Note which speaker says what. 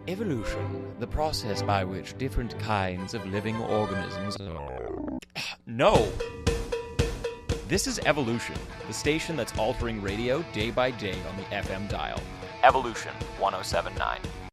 Speaker 1: Evolution, the process by which different kinds of living organisms... No! This is Evolution, the station that's altering radio day by day on the FM dial. Evolution 1079.